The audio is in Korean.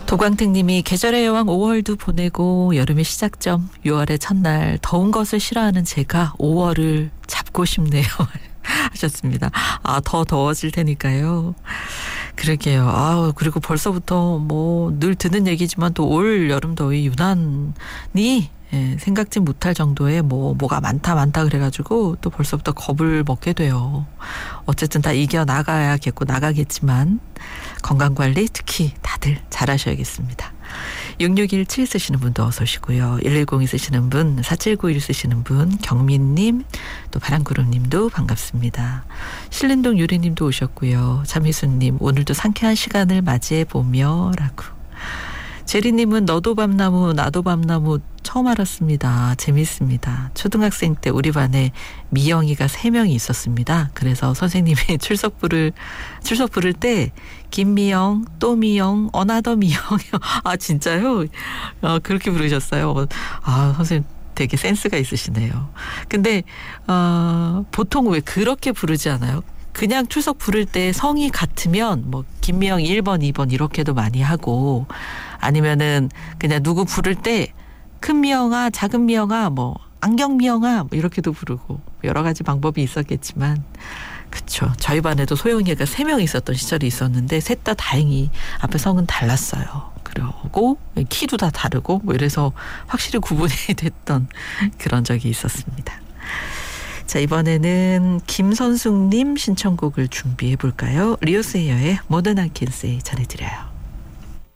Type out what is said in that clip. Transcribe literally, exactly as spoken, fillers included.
도광택님이 계절의 여왕 오월도 보내고 여름의 시작점 유월의 첫날 더운 것을 싫어하는 제가 오월을 잡고 싶네요. 하셨습니다. 아, 더 더워질 테니까요. 그러게요. 아, 그리고 벌써부터 뭐 늘 듣는 얘기지만 또 올 여름 더위 유난히 예, 생각지 못할 정도의 뭐 뭐가 많다 많다 그래가지고 또 벌써부터 겁을 먹게 돼요. 어쨌든 다 이겨 나가야겠고 나가겠지만 건강관리 특히 다들 잘하셔야겠습니다. 육육일칠 쓰시는 분도 어서 오시고요. 일일공이 쓰시는 분, 사칠구일 쓰시는 분, 경민님, 또 바람구름님도 반갑습니다. 신림동 유리님도 오셨고요. 참희수님, 오늘도 상쾌한 시간을 맞이해보며 라고. 제리님은 너도 밤나무 나도 밤나무 처음 알았습니다. 재밌습니다. 초등학생 때 우리 반에 미영이가 세 명이 있었습니다. 그래서 선생님이 출석 부를 출석 부를 때 김미영, 또 미영, 어나더 미영이요. 아 진짜요? 아, 그렇게 부르셨어요. 아 선생님 되게 센스가 있으시네요. 근데 어, 보통 왜 그렇게 부르지 않아요? 그냥 출석 부를 때 성이 같으면 뭐 김미영 일 번, 이 번 이렇게도 많이 하고 아니면은 그냥 누구 부를 때 큰 미영아, 작은 미영아, 뭐 안경 미영아 뭐 이렇게도 부르고 여러 가지 방법이 있었겠지만 그렇죠. 저희 반에도 소영이가 세 명 있었던 시절이 있었는데 셋 다 다행히 앞에 성은 달랐어요. 그러고 키도 다 다르고 뭐 이래서 확실히 구분이 됐던 그런 적이 있었습니다. 자, 이번에는 김선숙님 신청곡을 준비해 볼까요? 리오세이어의 모던 아킨세이 전해드려요.